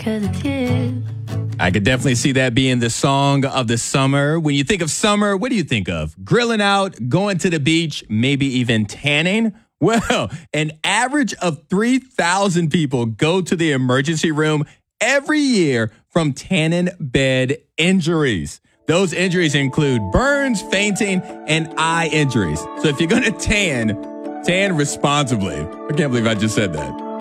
'cause it's you. I could definitely see that being the song of the summer. When you think of summer, what do you think of? Grilling out, going to the beach, maybe even tanning? Well, an average of 3,000 people go to the emergency room every year from tanning bed injuries. Those injuries include burns, fainting, and eye injuries. So if you're going to tan responsibly. I can't believe I just said that.